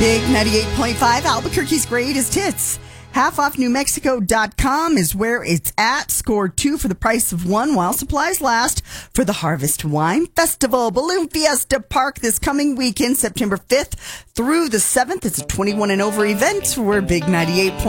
Big 98.5, Albuquerque's greatest hits. HalfOffNewMexico.com is where it's at. Score 2 for the price of 1 while supplies last for the Harvest Wine Festival. Balloon Fiesta Park this coming weekend, September 5th through the 7th. It's a 21 and over event. We're Big 98.